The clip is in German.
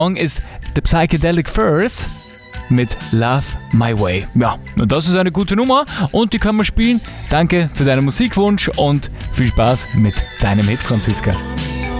Song ist The Psychedelic Furs mit Love My Way. Ja, und das ist eine gute Nummer und die kann man spielen. Danke für deinen Musikwunsch und viel Spaß mit deinem Hit, Franziska.